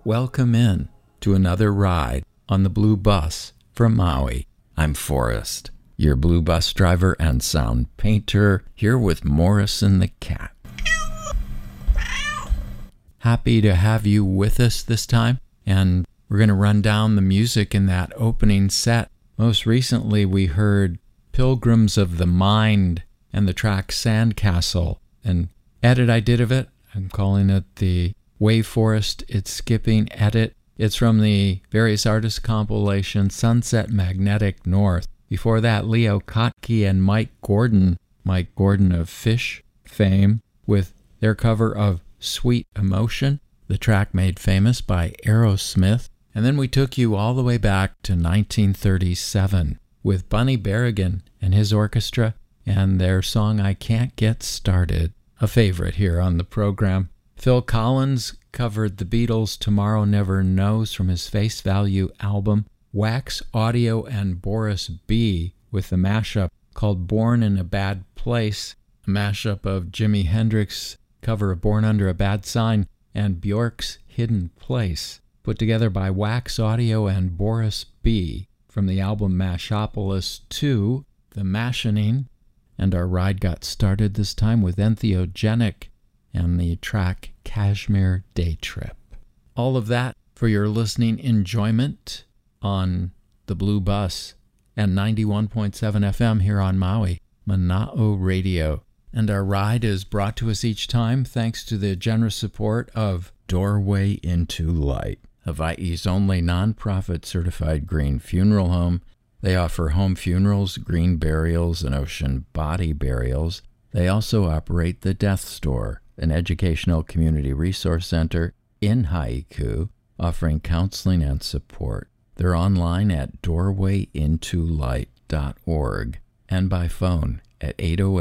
Welcome in to another ride on the Blue Bus from Maui. I'm Forrest, your Blue Bus driver and sound painter, here with Morrison the cat. Happy to have you with us this time, and we're going to run down the music in that opening set. Most recently, we heard Pilgrims of the Mind and the track Sandcastle. An edit I did of it, I'm calling it the Wave Forest It's Skipping edit. It's from the various artists compilation Sunset Magnetic North. Before that, Leo Kottke and Mike Gordon of Fish fame, with their cover of Sweet Emotion, the track made famous by Aerosmith. And then we took you all the way back to 1937 with Bunny Berrigan and his orchestra and their song I Can't Get Started, a favorite here on the program. Phil Collins covered the Beatles' Tomorrow Never Knows from his Face Value album. Wax Audio and Boris B. with the mashup called Born in a Bad Place, a mashup of Jimi Hendrix' cover of Born Under a Bad Sign and Bjork's Hidden Place, put together by Wax Audio and Boris B. from the album Mashopolis 2, The Mashining. And our ride got started this time with Entheogenic and the track Kashmir Day Trip. All of that for your listening enjoyment on the Blue Bus and 91.7 FM here on Maui, Mana'o Radio. And our ride is brought to us each time thanks to the generous support of Doorway into Light, Hawaii's only nonprofit certified green funeral home. They offer home funerals, green burials, and ocean body burials. They also operate the Death Store, an educational community resource center in Haiku, offering counseling and support. They're online at doorwayintolight.org and by phone at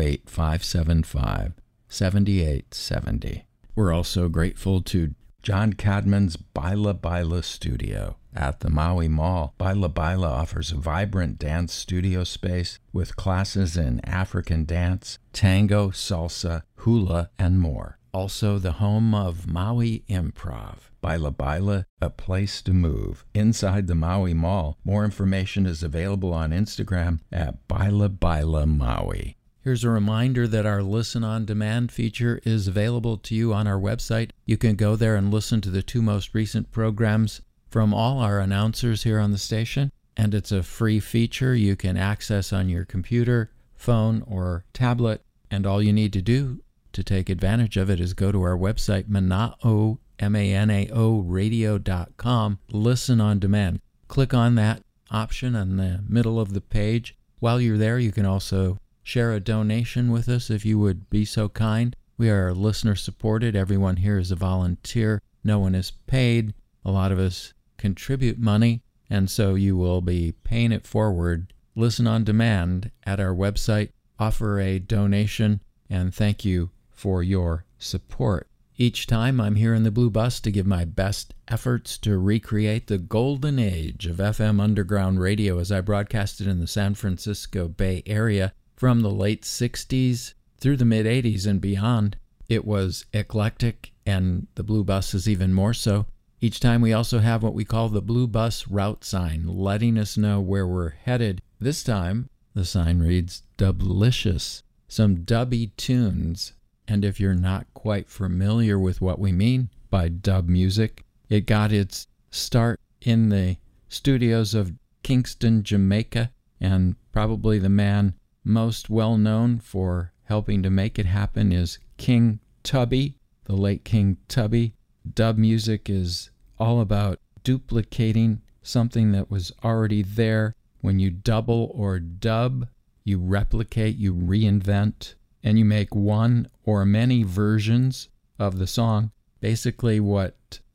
808-575-7870. We're also grateful to John Cadman's Baila Baila Studio at the Maui Mall. Baila Baila offers a vibrant dance studio space with classes in African dance, tango, salsa, hula, and more. Also the home of Maui Improv. Baila Baila, a place to move. Inside the Maui Mall, more information is available on Instagram at Baila Baila Maui. Here's a reminder that our Listen on Demand feature is available to you on our website. You can go there and listen to the two most recent programs from all our announcers here on the station, and it's a free feature you can access on your computer, phone, or tablet, and all you need to do to take advantage of it is go to our website, Mana'o, M-A-N-A-O, radio.com, Listen on Demand. Click on that option in the middle of the page. While you're there, you can also share a donation with us if you would be so kind. We are listener-supported. Everyone here is a volunteer. No one is paid. A lot of us contribute money, and so you will be paying it forward. Listen on demand at our website. Offer a donation, and thank you for your support. Each time I'm here in the Blue Bus to give my best efforts to recreate the golden age of FM underground radio as I broadcasted in the San Francisco Bay Area from the late 60s through the mid-80s and beyond. It was eclectic, and the Blue Bus is even more so. Each time we also have what we call the Blue Bus route sign, letting us know where we're headed. This time, the sign reads Dublicious, some dubby tunes. And if you're not quite familiar with what we mean by dub music, it got its start in the studios of Kingston, Jamaica, and probably the man most well known for helping to make it happen is King Tubby, the late King Tubby. Dub music is all about duplicating something that was already there. When you double or dub, you replicate, you reinvent, and you make one or many versions of the song. Basically what